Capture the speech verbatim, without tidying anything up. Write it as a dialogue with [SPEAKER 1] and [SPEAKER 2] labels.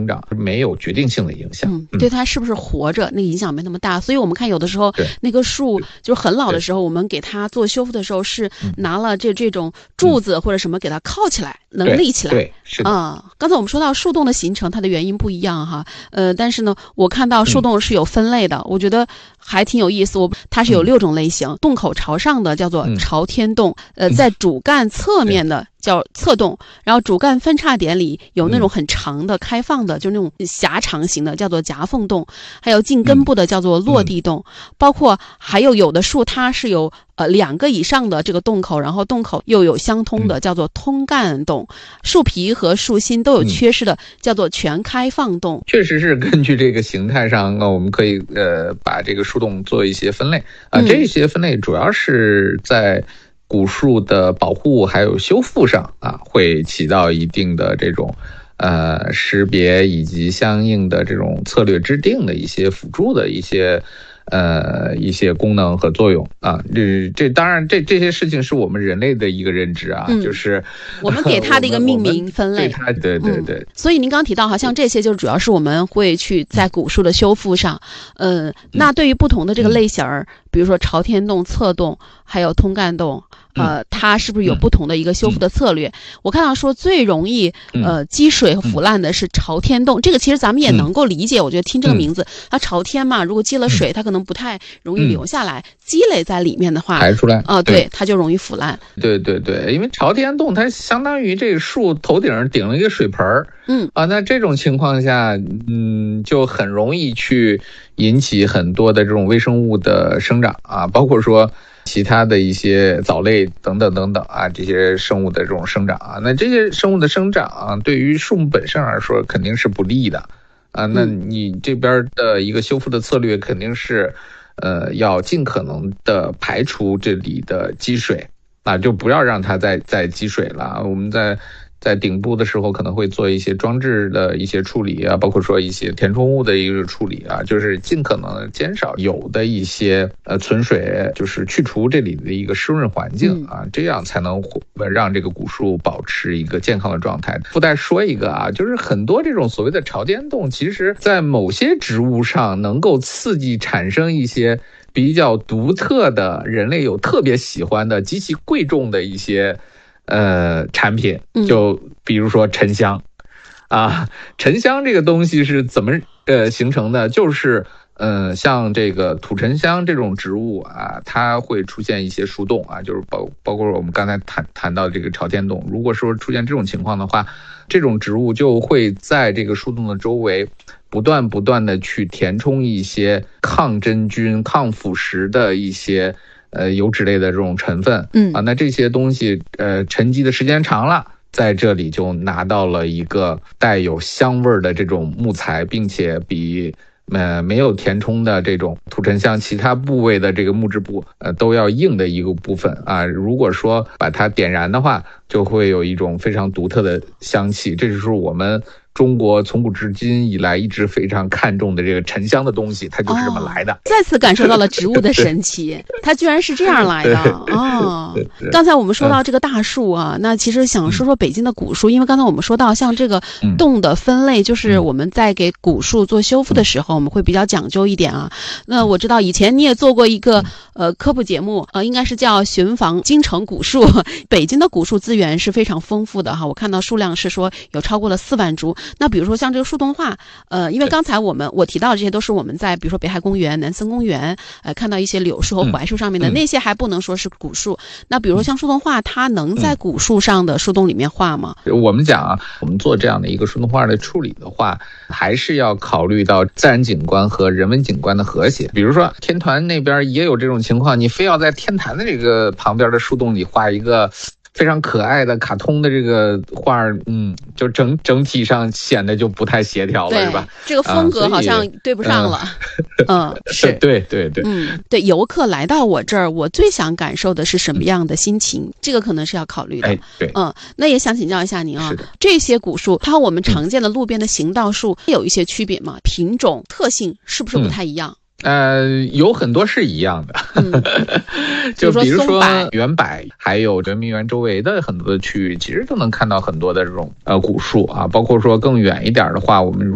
[SPEAKER 1] 长没有决定性的影响。
[SPEAKER 2] 嗯，对它是不是活着那个影响没那么大。所以我们看有的时候那个树就是很老的时候，我们给它做修复的时候是拿了这这种柱子或者什么给它靠起来，能立起来。
[SPEAKER 1] 对，是的。
[SPEAKER 2] 啊、嗯，刚才我们说到树洞的形成，它的原因不一样哈。呃，但是呢，我看到树洞是有分类的，嗯、我觉得还挺有意思。我它是有六种类型，嗯、洞口朝上的叫做朝天洞，嗯、呃，在主干侧面的叫侧洞，然后主干分叉点里有那种很长的、开放的，就那种狭长型的，叫做夹缝洞，还有近根部的叫做落地洞，嗯、包括还有有的树它是有呃两个以上的这个洞口，然后洞口又有相通的，叫做通干洞。树皮和树心都有缺失的，嗯、叫做全开放洞。
[SPEAKER 1] 确实是根据这个形态上，呃，我们可以呃把这个树洞做一些分类啊、呃嗯，这些分类主要是在古树的保护还有修复上啊，会起到一定的这种呃识别以及相应的这种策略制定的一些辅助的一些呃一些功能和作用啊。这这当然这这些事情是我们人类的一个认知啊，嗯、就是
[SPEAKER 2] 我们给它的一个命名分类。
[SPEAKER 1] 对它，对对对、嗯。
[SPEAKER 2] 所以您刚提到，好像这些就主要是我们会去在古树的修复上，呃，那对于不同的这个类型儿，嗯、比如说朝天洞、侧洞，还有通干洞。呃，它是不是有不同的一个修复的策略？嗯、我看到说最容易呃积水和腐烂的是朝天洞，嗯、这个其实咱们也能够理解。嗯、我觉得听这个名字，嗯、它朝天嘛，如果积了水，它可能不太容易流下来，嗯、积累在里面的话，
[SPEAKER 1] 排出来
[SPEAKER 2] 啊、呃，对，它就容易腐烂。
[SPEAKER 1] 对对对，因为朝天洞它相当于这个树头顶上顶了一个水盆儿，嗯啊，那这种情况下，嗯，就很容易去引起很多的这种微生物的生长啊，包括说其他的一些藻类等等等等啊，这些生物的这种生长啊，那这些生物的生长啊，对于树木本身来说肯定是不利的啊。那你这边的一个修复的策略肯定是，呃，要尽可能的排除这里的积水啊，就不要让它再再积水了。我们在在顶部的时候可能会做一些装置的一些处理啊，包括说一些填充物的一个处理啊，就是尽可能减少有的一些呃存水，就是去除这里的一个湿润环境啊，这样才能让这个古树保持一个健康的状态。附带说一个啊，就是很多这种所谓的朝天洞，其实在某些植物上能够刺激产生一些比较独特的人类有特别喜欢的极其贵重的一些呃，产品，就比如说沉香，嗯、啊，沉香这个东西是怎么呃形成的？就是呃，像这个土沉香这种植物啊，它会出现一些树洞啊，就是包包括我们刚才谈谈到这个朝天洞，如果说出现这种情况的话，这种植物就会在这个树洞的周围不断不断的去填充一些抗真菌、抗腐蚀的一些。呃，油脂类的这种成分，嗯啊，那这些东西呃沉积的时间长了，在这里就拿到了一个带有香味的这种木材，并且比呃没有填充的这种土沉香其他部位的这个木质部呃都要硬的一个部分啊。如果说把它点燃的话，就会有一种非常独特的香气，这就是我们中国从古至今以来一直非常看重的这个沉香的东西，它就是这么来的。哦、
[SPEAKER 2] 再次感受到了植物的神奇，它居然是这样来的哦。刚才我们说到这个大树啊，嗯、那其实想说说北京的古树，嗯、因为刚才我们说到像这个洞的分类，就是我们在给古树做修复的时候，我们会比较讲究一点啊。那我知道以前你也做过一个呃科普节目，呃，应该是叫《寻访京城古树》。北京的古树资源是非常丰富的哈，我看到数量是说有超过了四万株。那比如说像这个树洞画，呃，因为刚才我们我提到的这些都是我们在比如说北海公园、南森公园，呃，看到一些柳树和槐树上面的、嗯、那些还不能说是古树。那比如说像树洞画，它能在古树上的树洞里面画吗？
[SPEAKER 1] 我们讲啊，我们做这样的一个树洞画的处理的话，还是要考虑到自然景观和人文景观的和谐。比如说天坛那边也有这种情况，你非要在天坛的这个旁边的树洞里画一个非常可爱的卡通的这个画，嗯，就整整体上显得就不太协调了，是吧？
[SPEAKER 2] 这个风格好像对不上了。嗯，嗯是，
[SPEAKER 1] 对对对，
[SPEAKER 2] 嗯，对，游客来到我这儿，我最想感受的是什么样的心情？嗯、这个可能是要考虑的。
[SPEAKER 1] 哎，对，
[SPEAKER 2] 嗯，那也想请教一下您啊，这些古树，它和我们常见的路边的行道树有一些区别吗？品种、特性是不是不太一样？
[SPEAKER 1] 嗯呃，有很多是一样的，嗯、就比如说原柏，还有人民园周围的很多的区域，其实都能看到很多的这种呃古树啊，包括说更远一点的话，我们